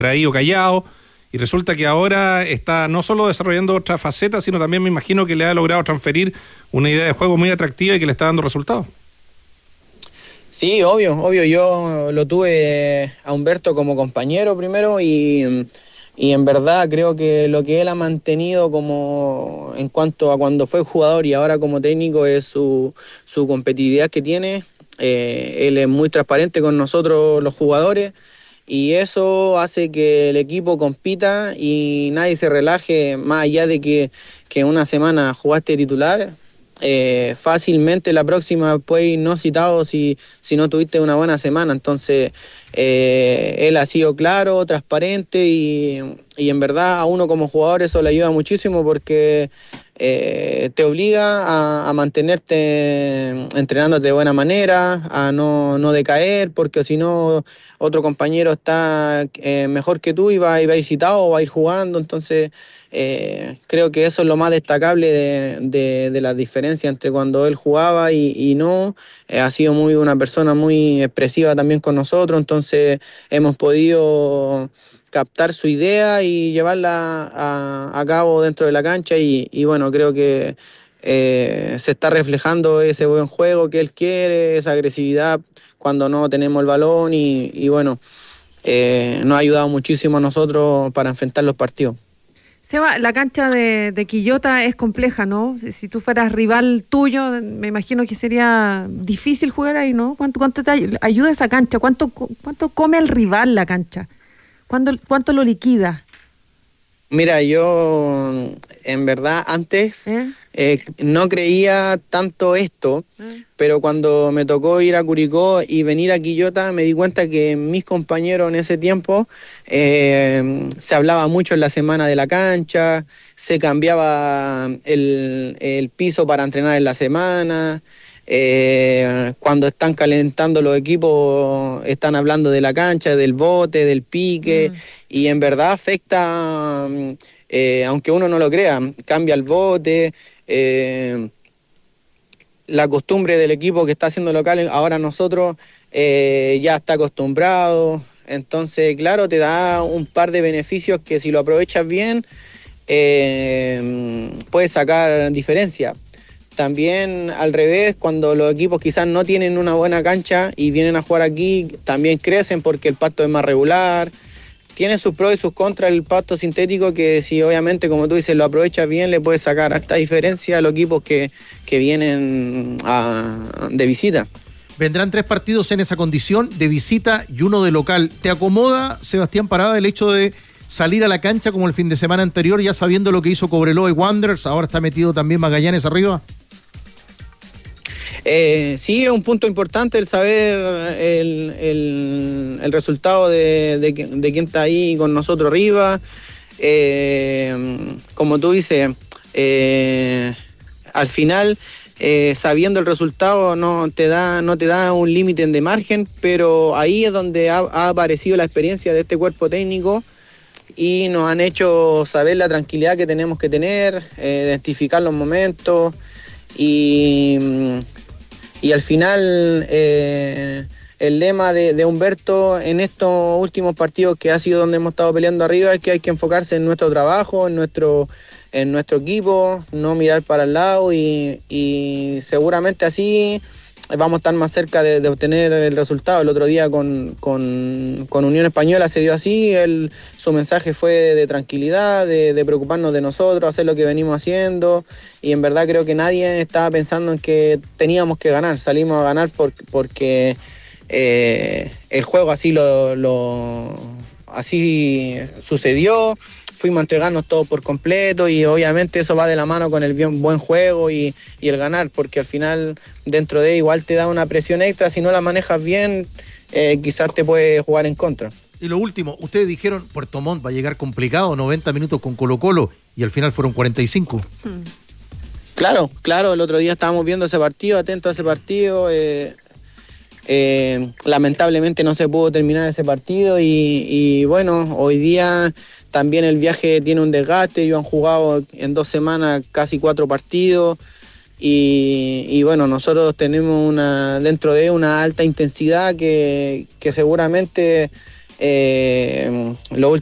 ahí o callado, y resulta que ahora está no solo desarrollando otra faceta, sino también me imagino que le ha logrado transferir una idea de juego muy atractiva y que le está dando resultados. Sí, obvio, yo lo tuve a Humberto como compañero primero y en verdad creo que lo que él ha mantenido como en cuanto a cuando fue jugador y ahora como técnico es su competitividad que tiene. Él es muy transparente con nosotros los jugadores y eso hace que el equipo compita y nadie se relaje, más allá de que una semana jugaste titular. Fácilmente la próxima puede ir no citado si no tuviste una buena semana. Entonces él ha sido claro, transparente y en verdad a uno como jugador eso le ayuda muchísimo porque te obliga a mantenerte entrenándote de buena manera, a no decaer, porque si no otro compañero está mejor que tú y va a ir citado o va a ir jugando. Entonces creo que eso es lo más destacable de la diferencia entre cuando él jugaba y no. Ha sido una persona muy expresiva también con nosotros, entonces hemos podido captar su idea y llevarla a cabo dentro de la cancha y bueno, creo que se está reflejando ese buen juego que él quiere, esa agresividad cuando no tenemos el balón y bueno, nos ha ayudado muchísimo a nosotros para enfrentar los partidos. Seba, la cancha de Quillota es compleja, ¿no? Si tú fueras rival tuyo, me imagino que sería difícil jugar ahí, ¿no? ¿Cuánto te ayuda esa cancha? ¿Cuánto come el rival la cancha? ¿Cuánto lo liquida? Mira, yo en verdad antes no creía tanto esto, pero cuando me tocó ir a Curicó y venir a Quillota me di cuenta que mis compañeros en ese tiempo se hablaba mucho en la semana de la cancha, se cambiaba el piso para entrenar en la semana. Cuando están calentando los equipos están hablando de la cancha, del bote, del pique y en verdad afecta, aunque uno no lo crea, cambia el bote, la costumbre del equipo que está haciendo local, ahora nosotros ya está acostumbrado, entonces claro, te da un par de beneficios que si lo aprovechas bien puedes sacar diferencia. También al revés, cuando los equipos quizás no tienen una buena cancha y vienen a jugar aquí, también crecen porque el pasto es más regular. Tiene sus pros y sus contras el pasto sintético que si obviamente, como tú dices, lo aprovechas bien, le puedes sacar harta diferencia a los equipos que vienen de visita. Vendrán 3 partidos en esa condición, de visita y 1 de local. ¿Te acomoda, Sebastián Parada, el hecho de salir a la cancha como el fin de semana anterior, ya sabiendo lo que hizo Cobreloa y Wanderers? Ahora está metido también Magallanes arriba. Sí, es un punto importante el saber el resultado de quién está ahí con nosotros arriba. Como tú dices, al final, sabiendo el resultado no te da un límite de margen, pero ahí es donde ha aparecido la experiencia de este cuerpo técnico y nos han hecho saber la tranquilidad que tenemos que tener, identificar los momentos y al final el lema de Humberto en estos últimos partidos que ha sido donde hemos estado peleando arriba es que hay que enfocarse en nuestro trabajo, en nuestro equipo, no mirar para el lado y seguramente así vamos a estar más cerca de obtener el resultado. El otro día con Unión Española se dio así, su mensaje fue de tranquilidad, de preocuparnos de nosotros, hacer lo que venimos haciendo y en verdad creo que nadie estaba pensando en que teníamos que ganar, salimos a ganar porque el juego así así sucedió. Fuimos a entregarnos todo por completo y obviamente eso va de la mano con el buen juego y el ganar, porque al final dentro de igual te da una presión extra, si no la manejas bien quizás te puede jugar en contra. Y lo último, ustedes dijeron Puerto Montt va a llegar complicado, 90 minutos con Colo-Colo y al final fueron 45. Claro, el otro día estábamos viendo ese partido, atentos a ese partido, lamentablemente no se pudo terminar ese partido y bueno, hoy día también el viaje tiene un desgaste, ellos han jugado en 2 semanas casi 4 partidos y bueno, nosotros tenemos dentro de una alta intensidad que seguramente los